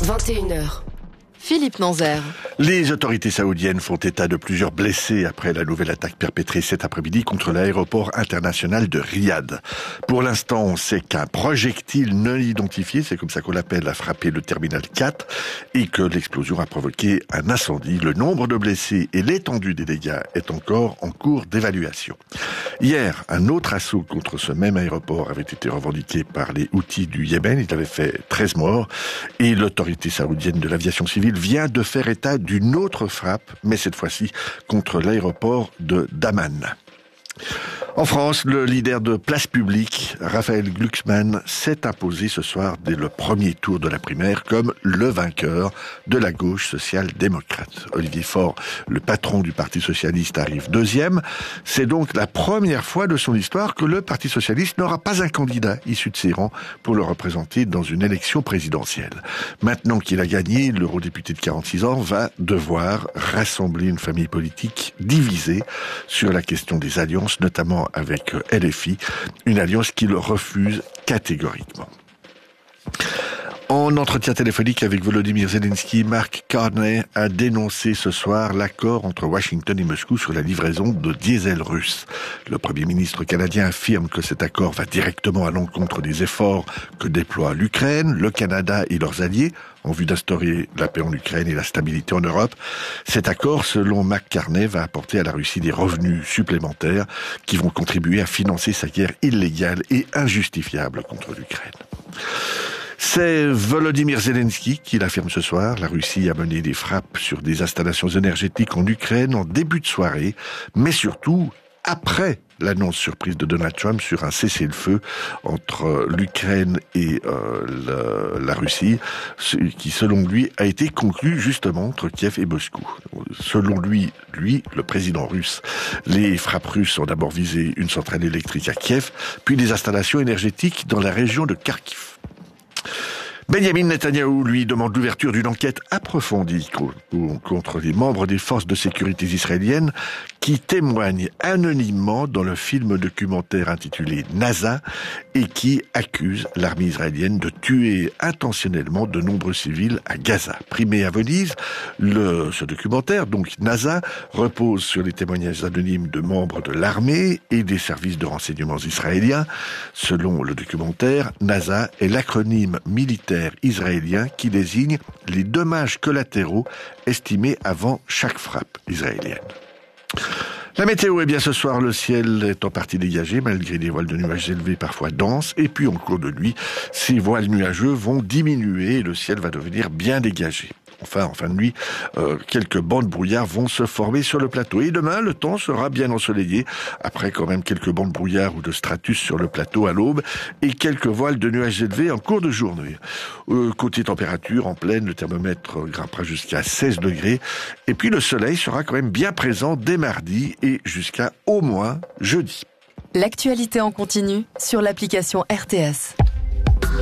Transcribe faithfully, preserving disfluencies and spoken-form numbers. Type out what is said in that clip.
vingt et une heures. Philippe Nanzer. Les autorités saoudiennes font état de plusieurs blessés après la nouvelle attaque perpétrée cet après-midi contre l'aéroport international de Riyad. Pour l'instant, on sait qu'un projectile non identifié, c'est comme ça qu'on l'appelle, a frappé le terminal quatre et que l'explosion a provoqué un incendie. Le nombre de blessés et l'étendue des dégâts est encore en cours d'évaluation. Hier, un autre assaut contre ce même aéroport avait été revendiqué par les Houthis du Yémen. Il avait fait treize morts et l'autorité saoudienne de l'aviation civile vient de faire état d'une autre frappe, mais cette fois-ci contre l'aéroport de Daman. En France, le leader de Place Publique, Raphaël Glucksmann, s'est imposé ce soir dès le premier tour de la primaire comme le vainqueur de la gauche social-démocrate. Olivier Faure, le patron du Parti socialiste, arrive deuxième. C'est donc la première fois de son histoire que le Parti socialiste n'aura pas un candidat issu de ses rangs pour le représenter dans une élection présidentielle. Maintenant qu'il a gagné, l'eurodéputé de quarante-six ans va devoir rassembler une famille politique divisée sur la question des alliances, notamment avec L F I, une alliance qu'il refuse catégoriquement. En entretien téléphonique avec Volodymyr Zelensky, Mark Carney a dénoncé ce soir l'accord entre Washington et Moscou sur la livraison de diesel russe. Le Premier ministre canadien affirme que cet accord va directement à l'encontre des efforts que déploie l'Ukraine, le Canada et leurs alliés en vue d'instaurer la paix en Ukraine et la stabilité en Europe. Cet accord, selon Mark Carney, va apporter à la Russie des revenus supplémentaires qui vont contribuer à financer sa guerre illégale et injustifiable contre l'Ukraine. C'est Volodymyr Zelensky qui l'affirme ce soir. La Russie a mené des frappes sur des installations énergétiques en Ukraine en début de soirée, mais surtout après l'annonce surprise de Donald Trump sur un cessez-le-feu entre l'Ukraine et euh, la, la Russie, qui selon lui a été conclu justement entre Kiev et Moscou. Selon lui, lui, le président russe, les frappes russes ont d'abord visé une centrale électrique à Kiev, puis des installations énergétiques dans la région de Kharkiv. Benjamin Netanyahou, lui, demande l'ouverture d'une enquête approfondie contre les membres des forces de sécurité israéliennes qui témoignent anonymement dans le film documentaire intitulé NASA et qui accusent l'armée israélienne de tuer intentionnellement de nombreux civils à Gaza. Primé à Venise, le, ce documentaire, donc NASA, repose sur les témoignages anonymes de membres de l'armée et des services de renseignement israéliens. Selon le documentaire, NASA est l'acronyme militaire israélien qui désigne les dommages collatéraux estimés avant chaque frappe israélienne. La météo, eh bien ce soir le ciel est en partie dégagé malgré des voiles de nuages élevés parfois denses et puis en cours de nuit, ces voiles nuageux vont diminuer et le ciel va devenir bien dégagé. Enfin, en fin de nuit, euh, quelques bancs de brouillard vont se former sur le plateau. Et demain, le temps sera bien ensoleillé, après quand même quelques bancs de brouillard ou de stratus sur le plateau à l'aube, et quelques voiles de nuages élevés en cours de journée. Euh, côté température, en pleine, le thermomètre grimpera jusqu'à seize degrés. Et puis le soleil sera quand même bien présent dès mardi et jusqu'à au moins jeudi. L'actualité en continu sur l'application R T S.